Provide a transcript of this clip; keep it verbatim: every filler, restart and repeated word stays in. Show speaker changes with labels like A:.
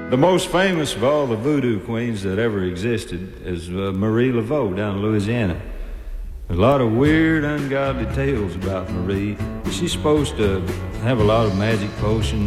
A: The most famous of all the voodoo queens that ever existed is uh, Marie Laveau down in Louisiana. A lot of weird, ungodly tales about Marie. She's supposed to have a lot of magic potions